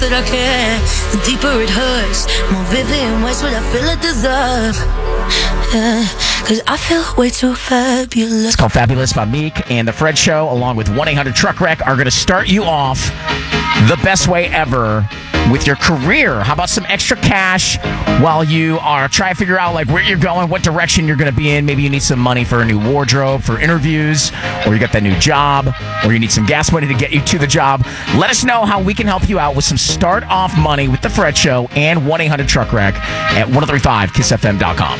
that I care, the deeper it hurts. More vivid in ways what I feel I deserve. Yeah, cause I feel way too fabulous. It's called Fabulous by Meek, and The Fred Show, along with 1-800-TRUCK-WRECK, are going to start you off the best way ever with your career. How about some extra cash while you are trying to figure out like where you're going, what direction you're going to be in? Maybe you need some money for a new wardrobe, for interviews, or you got that new job, or you need some gas money to get you to the job. Let us know how we can help you out with some start-off money with The Fred Show and 1-800-TRUCK-WRECK at 1035kissfm.com.